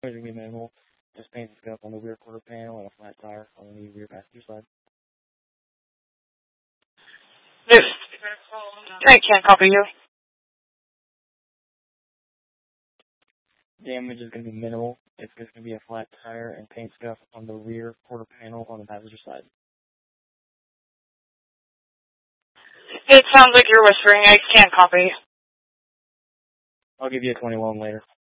It's going to be minimal. Just paint and scuff on the rear quarter panel and a flat tire on the rear passenger side. Yes. I can't copy you. Damage is going to be minimal. It's just going to be a flat tire and paint scuff on the rear quarter panel on the passenger side. It sounds like you're whispering. I can't copy. I'll give you a 21 later.